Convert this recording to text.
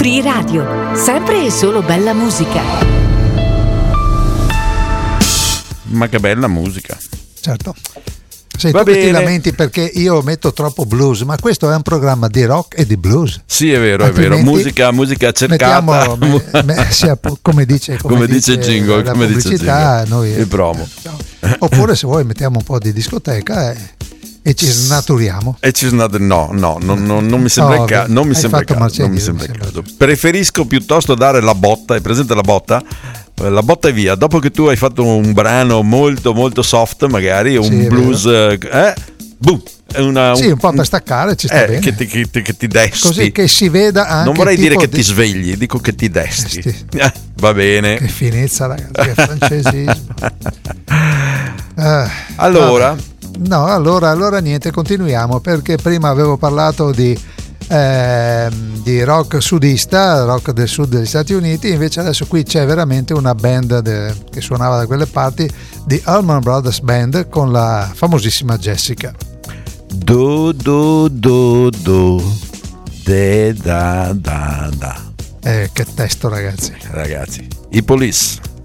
Free Radio, sempre e solo bella musica. Ma che bella musica. Certo. Sei tu che ti lamenti perché io metto troppo blues, ma questo è un programma di rock e di blues. Sì, è vero, è vero. Musica cercata. Come dice Jingle, la come pubblicità, dice noi il promo. Oppure se vuoi mettiamo un po' di discoteca e ci snaturiamo. No, non mi sembra il caso. Non mi sembra il caso. Preferisco piuttosto dare la botta. Hai presente la botta? La botta e via. Dopo che tu hai fatto un brano molto molto soft, magari un blues, boom, un po' per staccare, ci sta bene. Che ti desti. Così che si veda anche. Non vorrei dire che ti svegli, dico che ti desti. Va bene. Che finezza, ragazzi, che francesismo. Allora. No, allora niente, continuiamo, perché prima avevo parlato di rock sudista, rock del sud degli Stati Uniti, invece adesso qui c'è veramente una band che suonava da quelle parti, di Allman Brothers Band, con la famosissima Jessica. Do de da da da. Che testo, ragazzi. I Police.